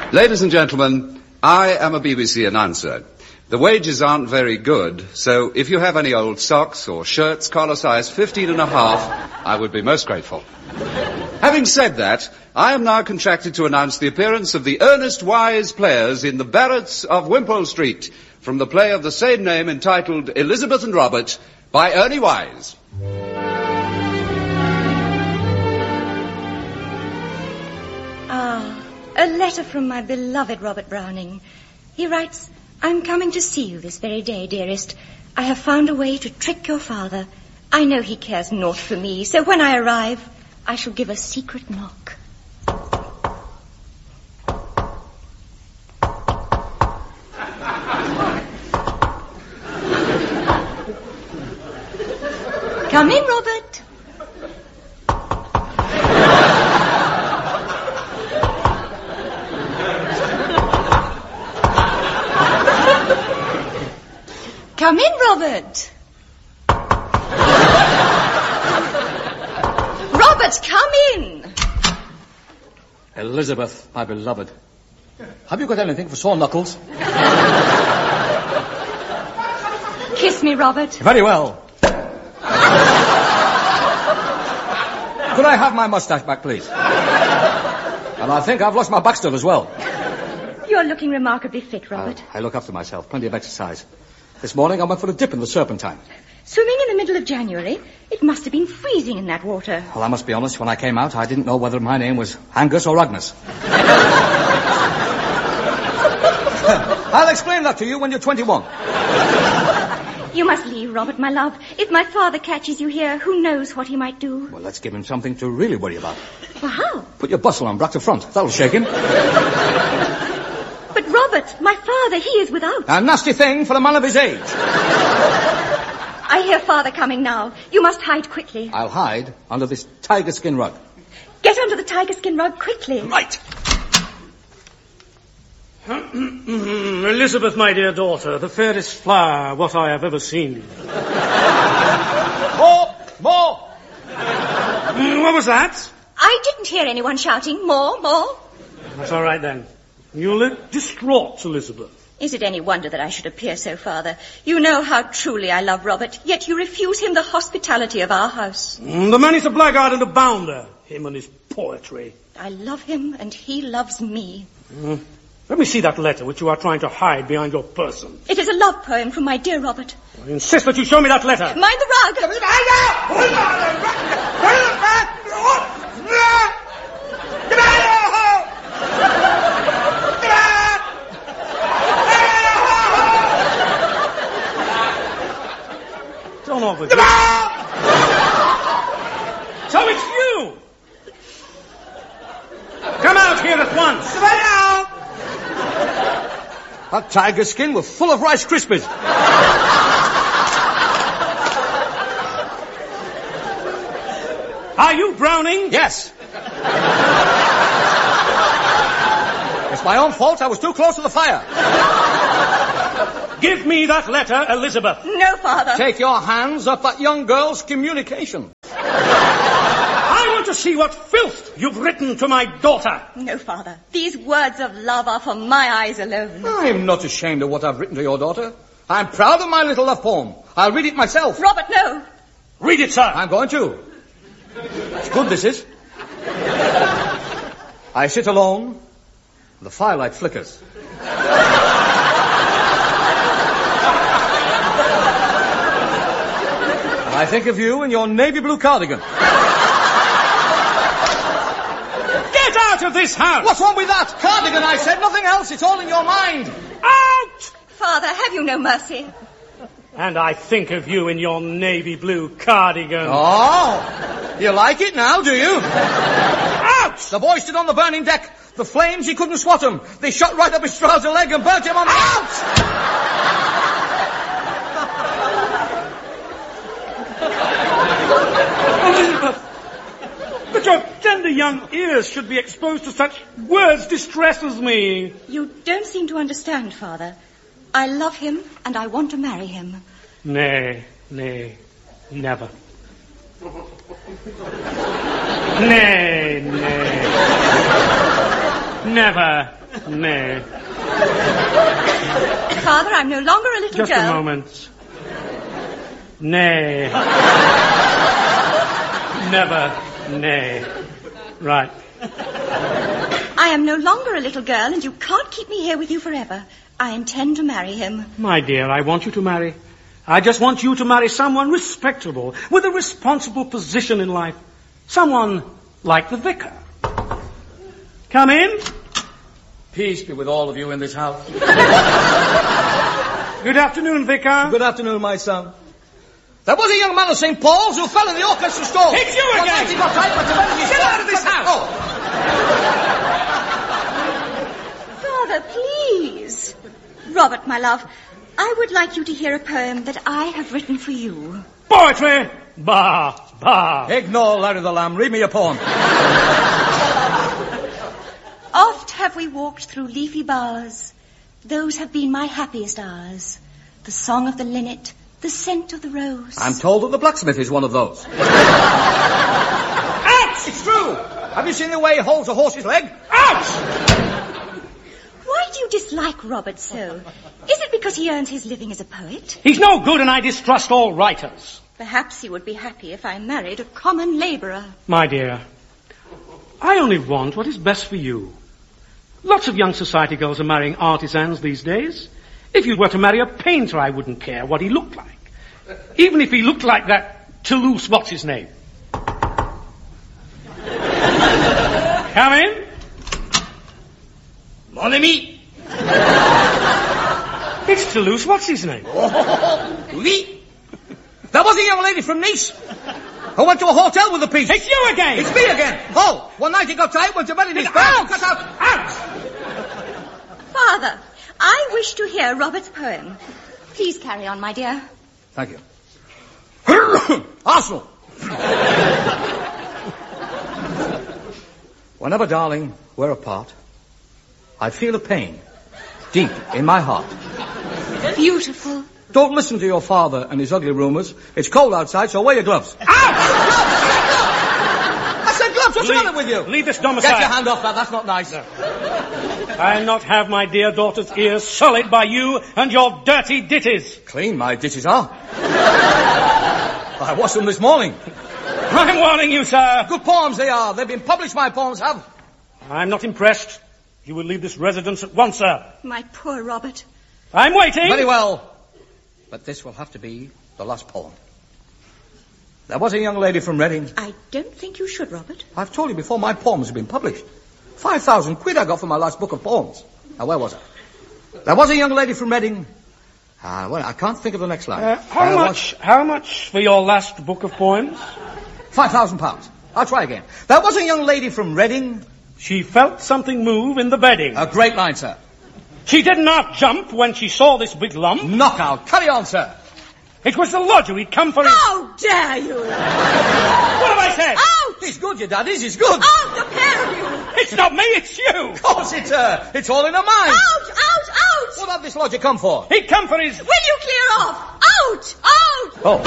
Ladies and gentlemen, I am a BBC announcer. The wages aren't very good, so if you have any old socks or shirts, collar size 15 and a half, I would be most grateful. Having said that, I am now contracted to announce the appearance of the Ernest Wise players in the Barretts of Wimpole Street from the play of the same name entitled Elizabeth and Robert by Ernie Wise. A letter from my beloved Robert Browning. He writes, I'm coming to see you this very day, dearest. I have found a way to trick your father. I know he cares naught for me, so when I arrive, I shall give a secret knock. Come in, Robert. Come in, Robert. Robert, come in. Elizabeth, my beloved. Have you got anything for sore knuckles? Kiss me, Robert. Very well. Could I have my mustache back, please? And I think I've lost my backstone as well. You're looking remarkably fit, Robert. I look after myself. Plenty of exercise. This morning I went for a dip in the Serpentine. Swimming in the middle of January? It must have been freezing in that water. Well, I must be honest. When I came out, I didn't know whether my name was Angus or Agnes. I'll explain that to you when you're 21. You must leave, Robert, my love. If my father catches you here, who knows what he might do? Well, let's give him something to really worry about. Well, how? Put your bustle on back to front. That'll shake him. But, Robert, my father, he is without. A nasty thing for a man of his age. I hear father coming now. You must hide quickly. I'll hide under this tiger skin rug. Get under the tiger skin rug quickly. Right. Elizabeth, my dear daughter, the fairest flower what I have ever seen. More! What was that? I didn't hear anyone shouting, more. That's all right, then. You look distraught, Elizabeth. Is it any wonder that I should appear so, Father? You know how truly I love Robert, yet you refuse him the hospitality of our house. The man is a blackguard and a bounder, him and his poetry. I love him, and he loves me. Let me see that letter which you are trying to hide behind your person. It is a love poem from my dear Robert. I insist that you show me that letter. Mind the rug! Don't overdo it. So it's you! Come out here at once. That tiger skin was full of Rice Krispies. Are you Browning? Yes. It's my own fault. I was too close to the fire. Give me that letter, Elizabeth. No, Father. Take your hands off that young girl's communication. I want to see what filth you've written to my daughter. No, Father. These words of love are for my eyes alone. I'm not ashamed of what I've written to your daughter. I'm proud of my little love poem. I'll read it myself. Robert, no. Read it, sir. I'm going to. It's good, this is. I sit alone. The firelight flickers. And I think of you in your navy blue cardigan. Get out of this house! What's wrong with that? Cardigan, I said. Nothing else. It's all in your mind. Out! Father, have you no mercy? And I think of you in your navy blue cardigan. Oh, you like it now, do you? Out! The boy stood on the burning deck. The flames, he couldn't swat him. They shot right up his trouser leg and burnt him on the... Out! Elizabeth! But your tender young ears should be exposed to such words distresses me. You don't seem to understand, Father. I love him, and I want to marry him. Nay, never. Nay, never. Nay. Father, I'm no longer a little Just girl. a moment. Nay. Never. Nay. Right. I am no longer a little girl, and you can't keep me here with you forever. I intend to marry him. My dear, I want you to marry. I just want you to marry someone respectable, with a responsible position in life. Someone like the vicar. Come in. Peace be with all of you in this house. Good afternoon, vicar. Good afternoon, my son. There was a young man of St. Paul's who fell in the orchestra stall. It's you again! Get out of this house! Father, please. Robert, my love, I would like you to hear a poem that I have written for you. Poetry! Bah! Bah! Ignore Larry the Lamb. Read me a poem. Oft have we walked through leafy bowers. Those have been my happiest hours. The song of the linnet, the scent of the rose. I'm told that the blacksmith is one of those. Ouch! It's true. Have you seen the way he holds a horse's leg? Ouch! Why do you dislike Robert so? Is it because he earns his living as a poet? He's no good and I distrust all writers. Perhaps he would be happy if I married a common labourer. My dear, I only want what is best for you. Lots of young society girls are marrying artisans these days. If you were to marry a painter, I wouldn't care what he looked like. Even if he looked like that Toulouse, what's his name? Come in. Mon ami. It's Toulouse, what's his name? Oui. There was a young lady from Nice who went to a hotel with a piece. It's you again! It's me again. Oh, one night he got tired, went to bed in his bed. Cut out. Out! Father, I wish to hear Robert's poem. Please carry on, my dear. Thank you. Arsenal. Whenever, darling, we're apart, I feel a pain deep in my heart. Beautiful. Don't listen to your father and his ugly rumours. It's cold outside, so wear your gloves. Out! I said gloves. What's the matter with you? Leave this domicile. Get your hand off that. That's not nice. I'll not have my dear daughter's ears sullied by you and your dirty ditties. Clean my ditches are. I washed them this morning. I'm warning you, sir. Good poems they are. They've been published, my poems have. I'm not impressed. You will leave this residence at once, sir. My poor Robert. I'm waiting. Very well. But this will have to be the last poem. There was a young lady from Reading. I don't think you should, Robert. I've told you before, my poems have been published. 5,000 quid I got for my last book of poems. Now, where was I? There was a young lady from Reading. Well, I can't think of the next line. How much for your last book of poems? £5,000. I'll try again. There was a young lady from Reading. She felt something move in the bedding. A great line, sir. She did not jump when she saw this big lump. Knockout. Carry on, sir. It was the lodger he'd come for his... How dare you! What have I said? Out! He's good, your dad is. He's good. Out, the pair of you! It's not me, it's you! Of course it's her. It's all in her mind. Out, out, out! What had this lodger come for? He'd come for his... Will you clear off? Out, out! Oh.